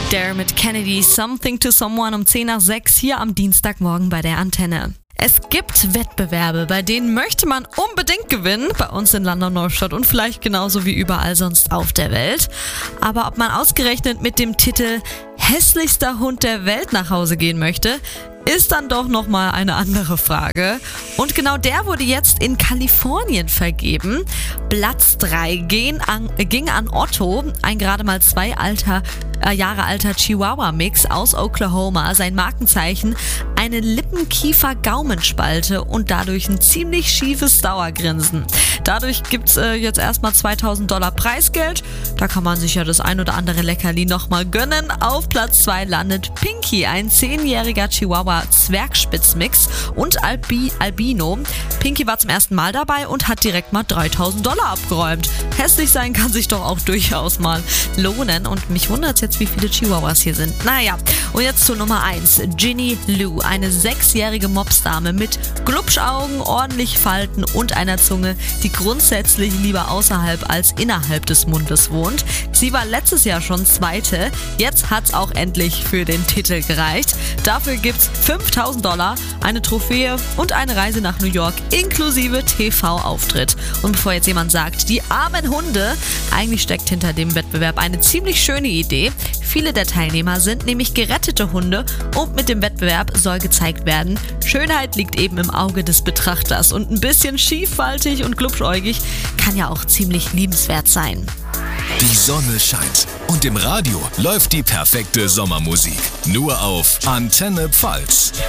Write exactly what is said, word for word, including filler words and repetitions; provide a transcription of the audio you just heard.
Dermot Kennedy, Something to Someone um zehn nach sechs hier am Dienstagmorgen bei der Antenne. Es gibt Wettbewerbe, bei denen möchte man unbedingt gewinnen, bei uns in Landau-Neustadt und vielleicht genauso wie überall sonst auf der Welt. Aber ob man ausgerechnet mit dem Titel hässlichster Hund der Welt nach Hause gehen möchte, ist dann doch nochmal eine andere Frage. Und genau der wurde jetzt in Kalifornien vergeben. Platz drei ging an, ging an Otto, ein gerade mal zwei alter, äh, Jahre alter Chihuahua-Mix aus Oklahoma. Sein Markenzeichen: eine Lippenkiefer-Gaumenspalte und dadurch ein ziemlich schiefes Dauergrinsen. Dadurch gibt's äh, jetzt erstmal zweitausend Dollar Preisgeld. Da kann man sich ja das ein oder andere Leckerli nochmal gönnen. Auf Platz zwei landet Pinky, ein zehnjähriger Chihuahua-Zwergspitzmix und Albi- Albino. Pinky war zum ersten Mal dabei und hat direkt mal dreitausend Dollar abgeräumt. Hässlich sein kann sich doch auch durchaus mal lohnen. Und mich wundert's jetzt, wie viele Chihuahuas hier sind. Naja, und jetzt zur Nummer eins. Ginny Lou, eine sechsjährige Mopsdame mit Glubschaugen, ordentlich Falten und einer Zunge, die grundsätzlich lieber außerhalb als innerhalb des Mundes wohnt. Sie war letztes Jahr schon Zweite. Jetzt hat's auch endlich für den Titel gereicht. Dafür gibt's fünftausend Dollar, eine Trophäe und eine Reise nach New York inklusive T V-Auftritt. Und bevor jetzt jemand sagt, die armen Hunde, eigentlich steckt hinter dem Wettbewerb eine ziemlich schöne Idee. Viele der Teilnehmer sind nämlich gerettete Hunde und mit dem Wettbewerb soll gezeigt werden, Schönheit liegt eben im Auge des Betrachters und ein bisschen schieffaltig und glubschäugig kann ja auch ziemlich liebenswert sein. Die Sonne scheint und im Radio läuft die perfekte Sommermusik. Nur auf Antenne Pfalz.